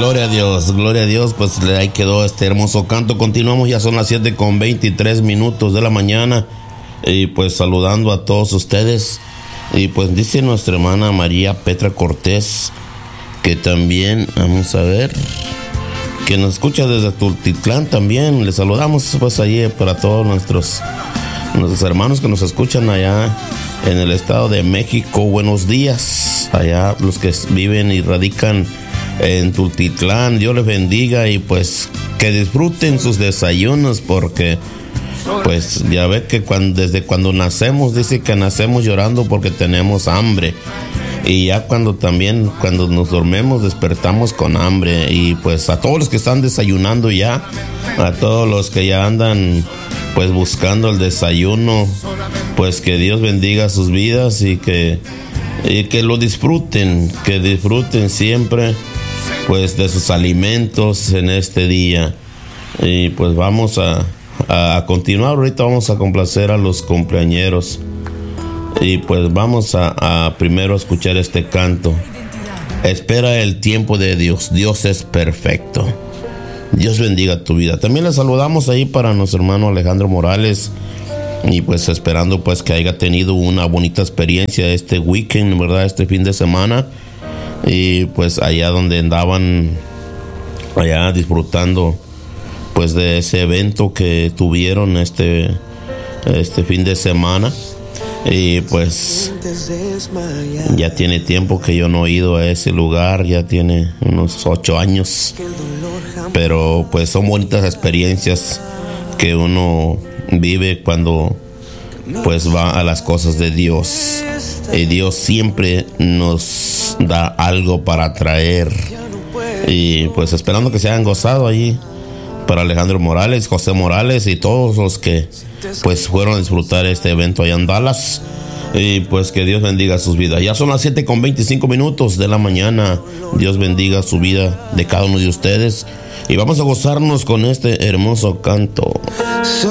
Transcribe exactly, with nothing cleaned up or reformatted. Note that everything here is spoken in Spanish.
Gloria a Dios, gloria a Dios, pues ahí quedó este hermoso canto. Continuamos, ya son las siete con veintitrés minutos de la mañana y pues saludando a todos ustedes. Y pues dice nuestra hermana María Petra Cortés que también, vamos a ver, que nos escucha desde Tultitlán también. Le saludamos pues allí para todos nuestros, nuestros hermanos que nos escuchan allá en el Estado de México. Buenos días allá los que viven y radican en Tultitlán. Dios les bendiga y pues que disfruten sus desayunos, porque pues ya ve que cuando, desde cuando nacemos dice que nacemos llorando porque tenemos hambre, y ya cuando también cuando nos dormimos despertamos con hambre. Y pues a todos los que están desayunando ya, a todos los que ya andan pues buscando el desayuno, pues que Dios bendiga sus vidas y que, y que lo disfruten, que disfruten siempre pues de sus alimentos en este día. Y pues vamos a, a continuar. Ahorita vamos a complacer a los cumpleañeros y pues vamos a, a primero escuchar este canto. Espera el tiempo de Dios, Dios es perfecto. Dios bendiga tu vida. También le saludamos ahí para nuestro hermano Alejandro Morales, y pues esperando pues que haya tenido una bonita experiencia este weekend, ¿verdad? Este fin de semana. Y pues allá donde andaban, allá disfrutando pues de ese evento que tuvieron este, este fin de semana. Y pues ya tiene tiempo que yo no he ido a ese lugar, ya tiene unos ocho años. Pero pues son bonitas experiencias que uno vive cuando pues va a las cosas de Dios. Y Dios siempre nos da algo para traer. Y pues esperando que se hayan gozado allí para Alejandro Morales, José Morales y todos los que pues fueron a disfrutar este evento allá en Dallas. Y pues que Dios bendiga sus vidas. Ya son las siete con veinticinco minutos de la mañana. Dios bendiga su vida de cada uno de ustedes. Y vamos a gozarnos con este hermoso canto.